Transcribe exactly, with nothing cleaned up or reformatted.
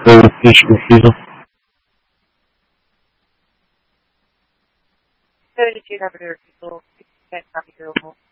Go repeat refusal. thirty-two number refusal. Can't copy your